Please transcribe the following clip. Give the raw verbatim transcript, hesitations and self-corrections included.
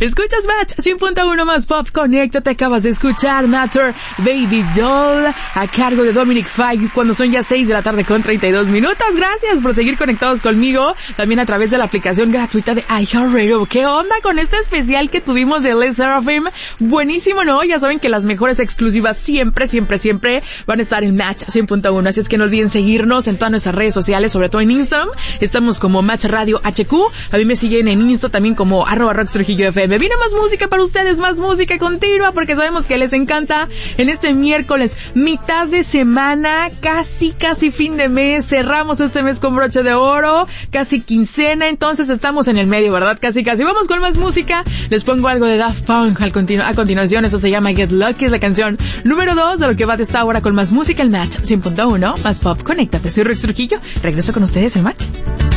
Escuchas Match cien punto uno más Pop. Conéctate, acabas de escuchar Matter Baby Doll a cargo de Dominic Fike cuando son ya seis de la tarde con treinta y dos minutos. Gracias por seguir conectados conmigo, también a través de la aplicación gratuita de iHeartRadio. ¿Qué onda con este especial que tuvimos de Les Seraphim? Buenísimo, ¿no? Ya saben que las mejores exclusivas siempre, siempre, siempre van a estar en Match cien punto uno. Así es que no olviden seguirnos en todas nuestras redes sociales, sobre todo en Instagram. Estamos como Match Radio H Q. A mí me siguen en Insta también como arroba Rox Trujillo F M. Viene más música para ustedes, más música continua, porque sabemos que les encanta. En este miércoles, mitad de semana, casi, casi fin de mes. Cerramos este mes con broche de oro, casi quincena, entonces estamos en el medio, ¿verdad? Casi, casi. Vamos con más música. Les pongo algo de Daft Punk al continu- a continuación. Eso se llama Get Lucky, es la canción número dos de lo que va de esta hora con más música, el Match cien punto uno, más pop. Conéctate, soy Rox Trujillo. Regreso con ustedes en Match.